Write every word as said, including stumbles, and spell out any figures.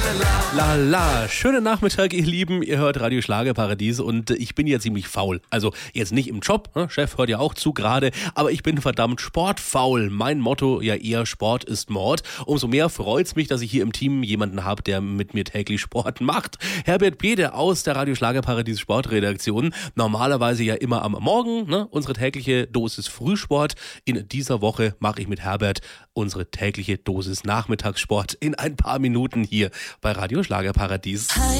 La la, schönen Nachmittag, ihr Lieben. Ihr hört Radio Schlagerparadies und ich bin ja ziemlich faul. Also jetzt nicht im Job, ne? Chef hört ja auch zu gerade, aber ich bin verdammt sportfaul. Mein Motto ja eher Sport ist Mord. Umso mehr freut's mich, dass ich hier im Team jemanden habe, der mit mir täglich Sport macht. Herbert Bede aus der Radio Schlagerparadies Sportredaktion. Normalerweise ja immer am Morgen, ne? Unsere tägliche Dosis Frühsport. In dieser Woche mache ich mit Herbert unsere tägliche Dosis Nachmittagssport in ein paar Minuten hier bei Radio Schlagerparadies.